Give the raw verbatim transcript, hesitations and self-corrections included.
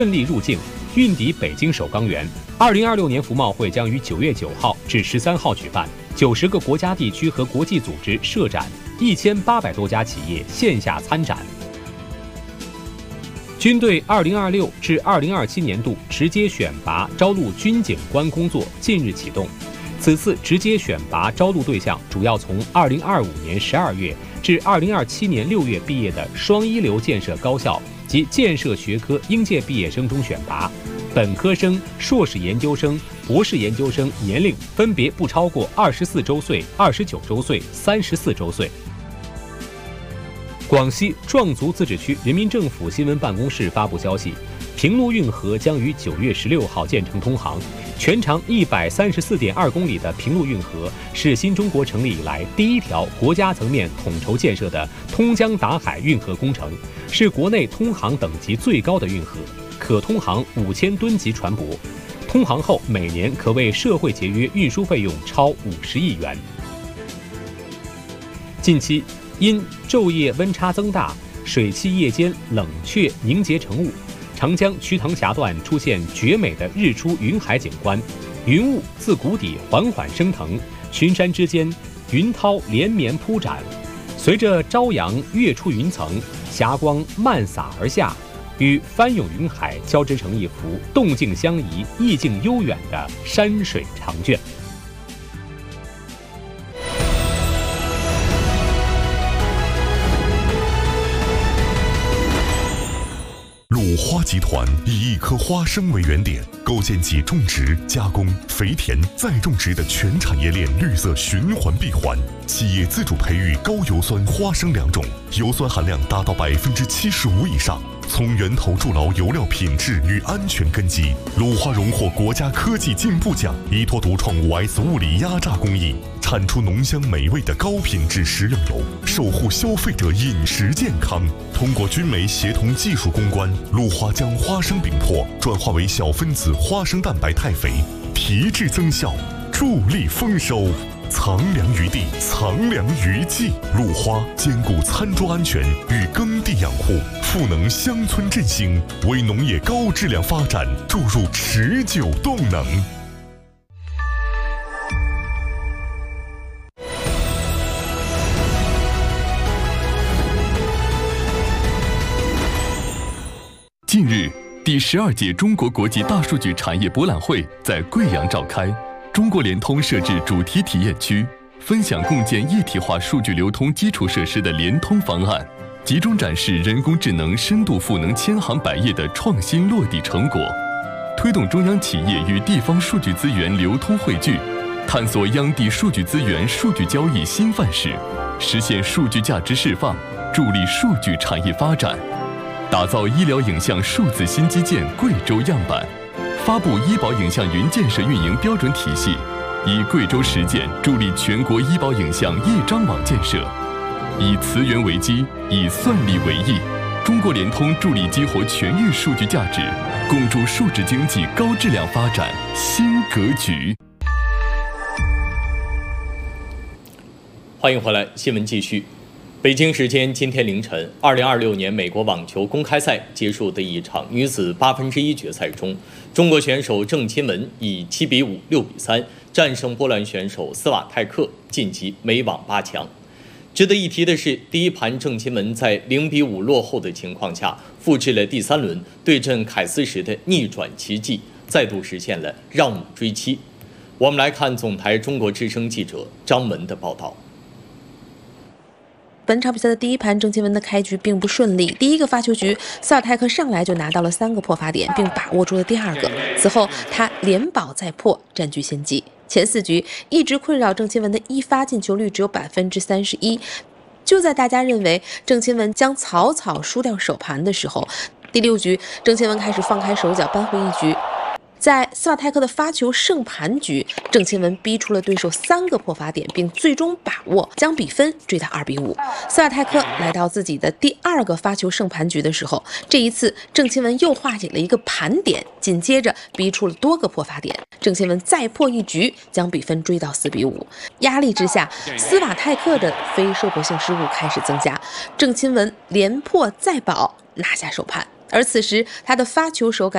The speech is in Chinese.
顺利入境，运抵北京首钢园。二零二六年服贸会将于九月九号至十三号举办，九十个国家地区和国际组织设展，一千八百多家企业线下参展。军队二零二六至二零二七年度直接选拔招录军警官工作近日启动。此次直接选拔招录对象主要从二零二五年十二月至二零二七年六月毕业的双一流建设高校及建设学科应届毕业生中选拔，本科生、硕士研究生、博士研究生年龄分别不超过二十四周岁、二十九周岁、三十四周岁。广西壮族自治区人民政府新闻办公室发布消息，平陆运河将于九月十六号建成通航。全长一百三十四点二公里的平陆运河是新中国成立以来第一条国家层面统筹建设的通江达海运河工程，是国内通航等级最高的运河，可通航五千吨级船舶。通航后每年可为社会节约运输费用超五十亿元。近期因昼夜温差增大，水汽夜间冷却凝结成雾，长江瞿塘峡段出现绝美的日出云海景观，云雾自谷底缓缓升腾，群山之间云涛连绵铺展，随着朝阳跃出云层，霞光漫洒而下，与翻涌云海交织成一幅动静相宜、意境悠远的山水长卷。 鲁花集团以一颗花生为原点，构建起种植、加工、肥田、再种植的全产业链绿色循环闭环。企业自主培育高油酸花生良种，油酸含量达到百分之七十五以上。从源头筑牢油料品质与安全根基，鲁花荣获国家科技进步奖，依托独创 五 S 物理压榨工艺，产出浓香美味的高品质食用油，守护消费者饮食健康。通过军媒协同技术攻关，鲁花将花生饼粕转化为小分子花生蛋白肽肥，提质增效，助力丰收。藏粮于地，藏粮于技。鲁花兼顾餐桌安全与耕地养护，赋能乡村振兴，为农业高质量发展注入持久动能。 近日，第十二届中国国际大数据产业博览会在贵阳召开。中国联通设置主题体验区，分享共建一体化数据流通基础设施的联通方案，集中展示人工智能深度赋能千行百业的创新落地成果，推动中央企业与地方数据资源流通汇聚，探索央地数据资源数据交易新范式，实现数据价值释放，助力数据产业发展，打造医疗影像数字新基建贵州样板。发布医保影像云建设运营标准体系，以贵州实践助力全国医保影像一张网建设。以词源为基，以算力为翼，中国联通助力激活全域数据价值，共筑数字经济高质量发展新格局。 欢迎回来，新闻继续。北京时间今天凌晨，二零二六年美国网球公开赛结束的一场女子八分之一决赛中，中国选手郑钦文以七比五、六比三战胜波兰选手斯瓦泰克，晋级美网八强。值得一提的是，第一盘郑钦文在零比五落后的情况下，复制了第三轮对阵凯斯时的逆转奇迹，再度实现了让五追七。我们来看总台中国之声记者张文的报道。 本场比赛的第一盘，郑钦文的开局并不顺利。第一个发球局，斯瓦泰克上来就拿到了三个破发点，并把握住了第二个。此后，他连保再破，占据先机。前四局一直困扰郑钦文的一发进球率只有百分之三十一。就在大家认为郑钦文将草草输掉首盘的时候，第六局郑钦文开始放开手脚，扳回一局。在斯瓦泰克的发球胜盘局，郑钦文逼出了对手三个破发点，并最终把握将比分追到二比五。斯瓦泰克来到自己的第二个发球胜盘局的时候，这一次郑钦文又化解了一个盘点，紧接着逼出了多个破发点。郑钦文再破一局，将比分追到四比五。压力之下，斯瓦泰克的非收获性失误开始增加，郑钦文连破再保，拿下首盘。而此时他的发球手感